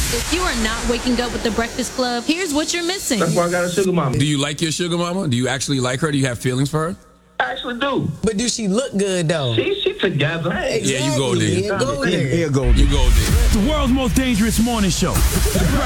If you are not waking up with the Breakfast Club, here's what you're missing. That's why I got a sugar mama. Do you like your sugar mama? Do you actually like her? Do you have feelings for her? I actually do. But do she look good, though? She together. Exactly. Yeah, you go there. Yeah, go there. You go there. The world's most dangerous morning show.